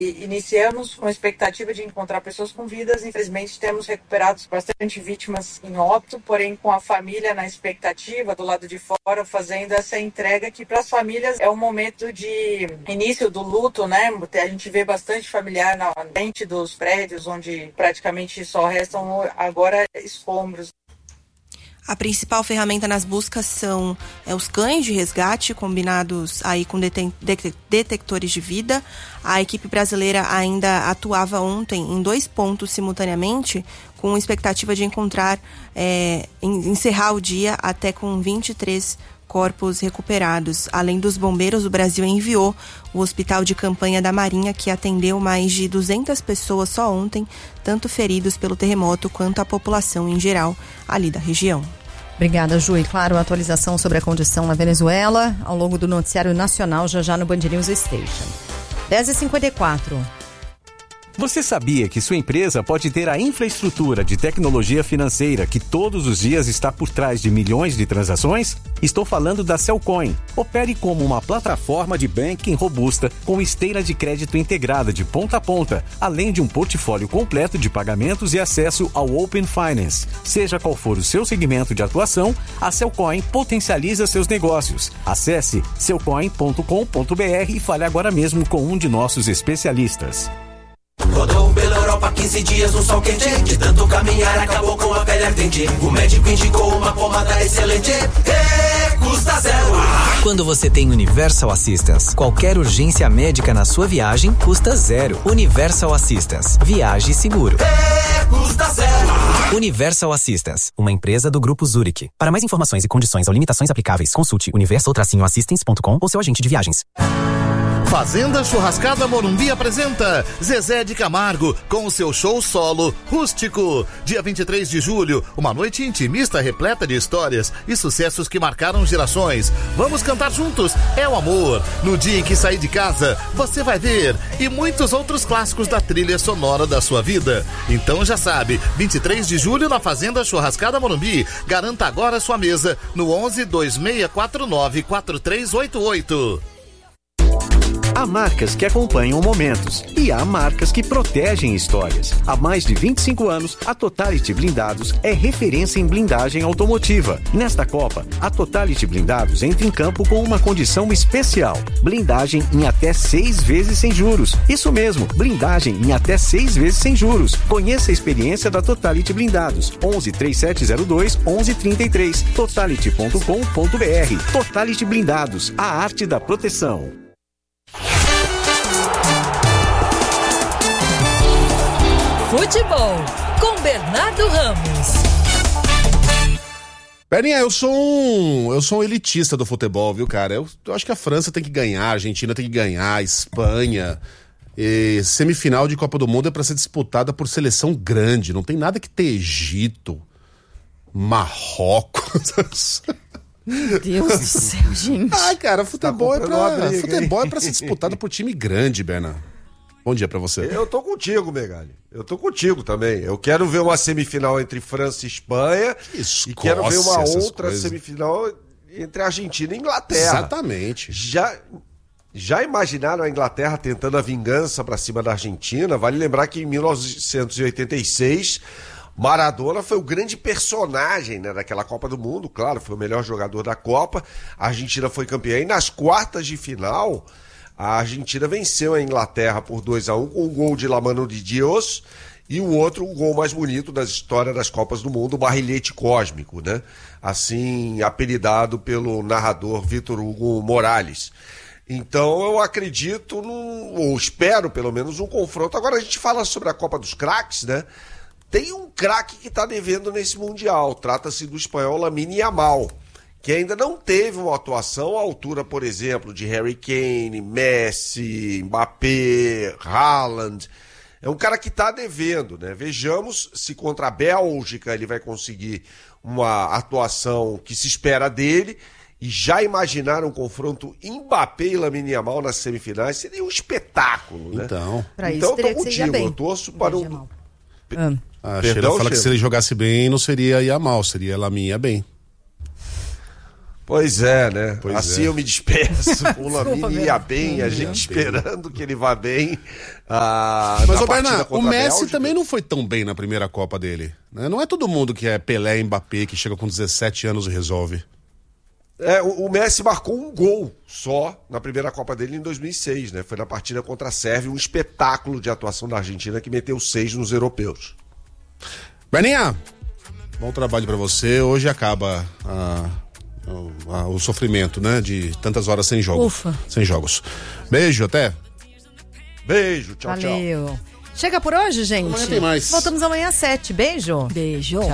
iniciamos com a expectativa de encontrar pessoas com vidas. Infelizmente, temos recuperado bastante vítimas em óbito, porém com a família na expectativa, do lado de fora, fazendo essa entrega que para as famílias é um momento de início do luto, né? A gente vê bastante familiar na frente dos prédios, onde praticamente só restam agora escombros. A principal ferramenta nas buscas são os cães de resgate, combinados aí com detectores de vida. A equipe brasileira ainda atuava ontem em 2 pontos simultaneamente, com expectativa de encerrar o dia até com 23 corpos recuperados. Além dos bombeiros, o Brasil enviou o hospital de campanha da Marinha, que atendeu mais de 200 pessoas só ontem, tanto feridos pelo terremoto quanto a população em geral ali da região. Obrigada, Ju. E claro, a atualização sobre a condição na Venezuela ao longo do noticiário nacional, já no Band News Station. 10h54. Você sabia que sua empresa pode ter a infraestrutura de tecnologia financeira que todos os dias está por trás de milhões de transações? Estou falando da Cellcoin. Opere como uma plataforma de banking robusta com esteira de crédito integrada de ponta a ponta, além de um portfólio completo de pagamentos e acesso ao Open Finance. Seja qual for o seu segmento de atuação, a Cellcoin potencializa seus negócios. Acesse cellcoin.com.br e fale agora mesmo com um de nossos especialistas. Rodou pela Europa 15 dias no sol quente. De tanto caminhar acabou com a pele ardente. O médico indicou uma pomada excelente. Custa zero. Quando você tem Universal Assistance, qualquer urgência médica na sua viagem custa zero. Universal Assistance. Viaje seguro. Custa zero. Universal Assistance, uma empresa do Grupo Zurich. Para mais informações e condições ou limitações aplicáveis, consulte universal-assistance.com ou seu agente de viagens. Fazenda Churrascada Morumbi apresenta Zezé de Camargo com o seu show solo Rústico. Dia 23 de julho, uma noite intimista repleta de histórias e sucessos que marcaram gerações. Vamos cantar juntos, é o amor. No dia em que sair de casa, você vai ver. E muitos outros clássicos da trilha sonora da sua vida. Então já sabe, 23 de julho na Fazenda Churrascada Morumbi. Garanta agora sua mesa no 11 2649 4388. Há marcas que acompanham momentos e há marcas que protegem histórias. Há mais de 25 anos, a Totality Blindados é referência em blindagem automotiva. Nesta Copa, a Totality Blindados entra em campo com uma condição especial: blindagem em até 6 vezes sem juros. Isso mesmo, blindagem em até 6 vezes sem juros. Conheça a experiência da Totality Blindados. 11 3702 1133. Totality.com.br. Totality Blindados, a arte da proteção. Futebol, com Bernardo Ramos. Perninha, eu sou um elitista do futebol, viu, cara? Eu acho que a França tem que ganhar, a Argentina tem que ganhar, a Espanha. E semifinal de Copa do Mundo é pra ser disputada por seleção grande. Não tem nada que ter Egito, Marrocos. Meu Deus do céu, gente. Ah, cara, futebol é pra ser disputado por time grande, Bernardo. Bom dia pra você. Eu tô contigo, Megali. Eu tô contigo também. Eu quero ver uma semifinal entre França e Espanha. Escócia, e quero ver uma outra coisas. semifinal entre Argentina e Inglaterra. Exatamente. Já imaginaram a Inglaterra tentando a vingança pra cima da Argentina? Vale lembrar que em 1986... Maradona foi o grande personagem, né, daquela Copa do Mundo, claro, foi o melhor jogador da Copa. A Argentina foi campeã e nas quartas de final a Argentina venceu a Inglaterra por 2-1 com o gol de La Mano de Dios e o outro, o gol mais bonito da história das Copas do Mundo, o barrilhete cósmico, né? Assim apelidado pelo narrador Vítor Hugo Morales. Então eu acredito, ou espero pelo menos, um confronto. Agora a gente fala sobre a Copa dos Craques, né? Tem um craque que está devendo nesse Mundial. Trata-se do espanhol Lamine Yamal, que ainda não teve uma atuação à altura, por exemplo, de Harry Kane, Messi, Mbappé, Haaland. É um cara que está devendo, né? Vejamos se contra a Bélgica ele vai conseguir uma atuação que se espera dele. E já imaginaram um confronto Mbappé e Lamine Yamal nas semifinais? Seria um espetáculo, né? Então eu tô contigo. Eu torço para um... A Sheila fala que se ele jogasse bem, não seria Yamal, seria Lamine bem. Pois é, né? Pois assim é. eu me despeço. O Lamine ia bem, a gente esperando que ele vá bem. Mas, ô Bernardo, o Messi também não foi tão bem na primeira Copa dele. Né? Não é todo mundo que é Pelé e Mbappé, que chega com 17 anos e resolve. O Messi marcou um gol só na primeira Copa dele em 2006, né? Foi na partida contra a Sérvia, um espetáculo de atuação da Argentina que meteu 6 nos europeus. Berninha, bom trabalho pra você. Hoje acaba o sofrimento, né? De tantas horas sem jogo. Ufa. Sem jogos. Beijo, até. Beijo, tchau, Valeu. Chega por hoje, gente. Amanhã tem mais. Voltamos amanhã às 7. Beijo. Beijo.